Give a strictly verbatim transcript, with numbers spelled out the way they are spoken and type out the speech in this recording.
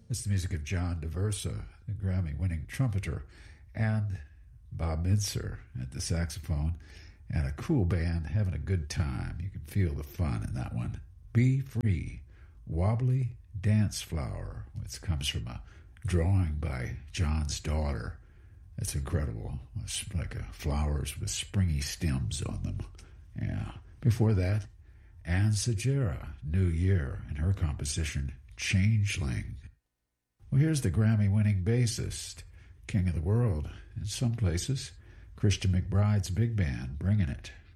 It's the music of John DeVersa, the Grammy-winning trumpeter, and Bob Mintzer at the saxophone, and a cool band having a good time. You can feel the fun in that one. Be Free, Wobbly Dance Flower, which comes from a drawing by John's daughter. It's incredible. It's like a flowers with springy stems on them. Yeah. Before that, Ann Sagera, New Year, and her composition, Changeling. Well, here's the Grammy-winning bassist, king of the world in some places, Christian McBride's big band, bringing it